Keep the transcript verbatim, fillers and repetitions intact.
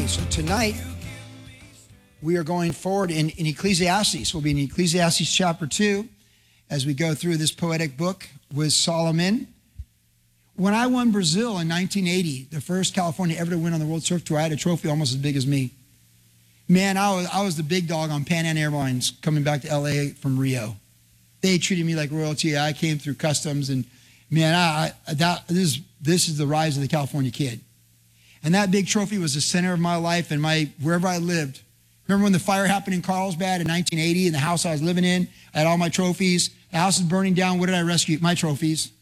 Okay, so tonight we are going forward in, in Ecclesiastes. We'll be in Ecclesiastes chapter two as we go through this poetic book with Solomon. When I won Brazil in nineteen eighty, the first California ever to win on the World Surf Tour, I had a trophy almost as big as me. Man, I was, I was the big dog on Pan Am Airlines coming back to L A from Rio. They treated me like royalty. I came through customs, and man, I, I, that, this, is, this is the rise of the California kid. And that big trophy was the center of my life and my wherever I lived. Remember when the fire happened in Carlsbad in nineteen eighty in the house I was living in? I had all my trophies. The house is burning down. What did I rescue? My trophies.